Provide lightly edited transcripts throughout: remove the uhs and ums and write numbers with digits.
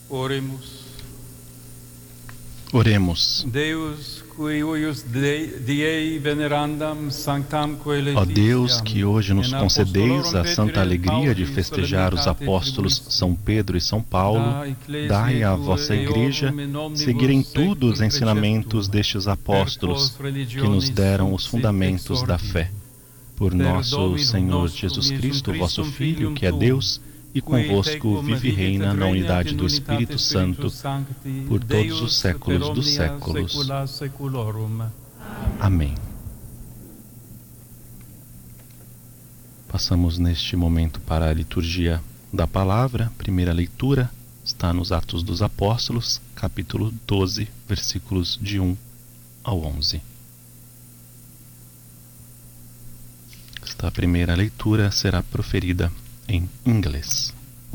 Oremos. Oremos. Deus, qui huius diei venerandam sanctam Ó Deus, que hoje nos concedeis a santa alegria de festejar os apóstolos São Pedro e São Paulo, dai à vossa Igreja seguir em tudo os ensinamentos destes apóstolos que nos deram os fundamentos da fé. Por nosso Senhor Jesus Cristo, vosso Filho, que é Deus, e convosco vive e reina na unidade do Espírito Santo, por todos os séculos dos séculos. Amém. Passamos neste momento para a liturgia da palavra. Primeira leitura está nos Atos dos Apóstolos, capítulo 12, versículos de 1 ao 11. Esta primeira leitura será proferida em inglês.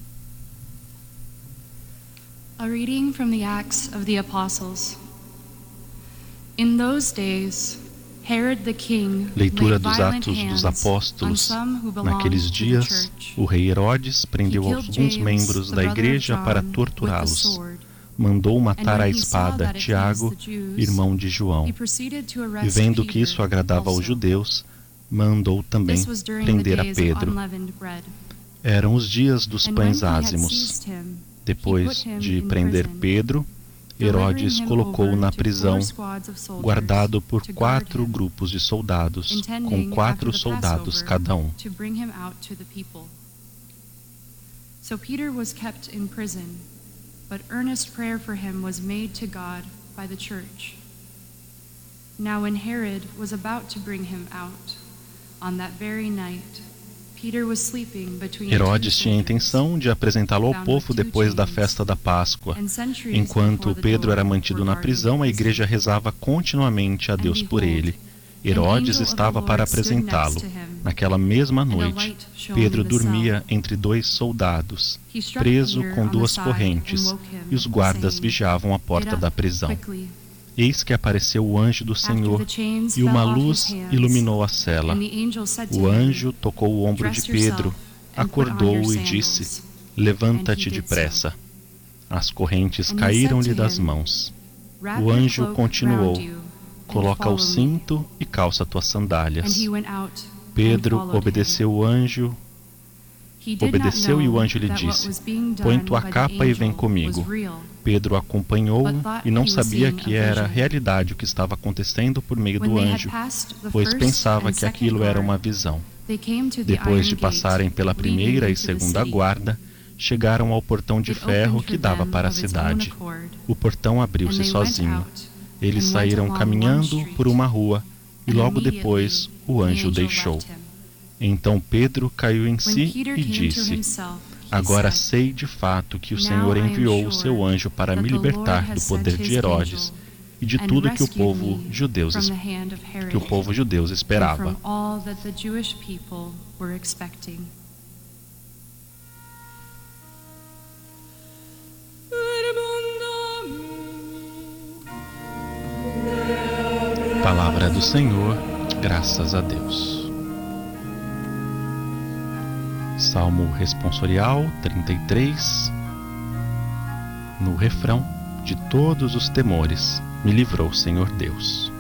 A reading from the Acts of the Apostles. In those days, Herod the king Leitura laid dos violent Atos dos hands on Apóstolos. some who belonged Naqueles to the dias, church. o rei Herodes prendeu He killed alguns James, membros the da brother of igreja John, para with the torturá-los. sword. Mandou And matar when à he saw espada that it Tiago, pleased the Jews, irmão de João. he proceeded to E arrest vendo que Peter isso agradava aos also. judeus, mandou também This was during the prender a days of Pedro. unleavened bread. Eram os dias dos And when pães he had ázimos. seized him, Depois he put him de in prender prison, Pedro, Herodes delivering him colocou-o over na to prisão, 4 squads of soldiers guardado por to guard 4 him, grupos de soldados, com intending, 4 after the soldados Passover, cada um. to bring him out to the people. So Peter was kept in prison, but earnest prayer for him was made to God by the church. Now when Herod was about to bring him out, on that very night, Peter was sleeping between Herodes two tinha a soldiers, intenção de apresentá-lo ao povo depois da festa da Páscoa. and sentries Enquanto before the Pedro door era mantido were na guarding prisão, a against igreja him. rezava continuamente a Deus por ele. Herodes estava para apresentá-lo. Naquela mesma noite, Pedro dormia entre 2 soldados, preso com 2 correntes, e os guardas vigiavam a porta da prisão. Eis que apareceu o anjo do Senhor, e uma luz iluminou a cela. O anjo tocou o ombro de Pedro, acordou-o e disse: "Levanta-te depressa." As correntes caíram-lhe das mãos. O anjo continuou: "Coloca o cinto e calça tuas sandálias." Pedro obedeceu e o anjo lhe disse: "Põe tua capa e vem comigo." Pedro acompanhou-o e não sabia que era realidade o que estava acontecendo por meio do anjo, pois pensava que aquilo era uma visão. Depois de passarem pela primeira e segunda guarda, chegaram ao portão de ferro que dava para a cidade. O portão abriu-se sozinho. Eles saíram caminhando por uma rua e logo depois o anjo o deixou. Então Pedro caiu em si e disse: "Agora sei de fato que o Senhor enviou o seu anjo para me libertar do poder de Herodes e de tudo que o povo judeu esperava." Palavra do Senhor, graças a Deus. Salmo responsorial 33. No refrão: de todos os temores me livrou o Senhor Deus.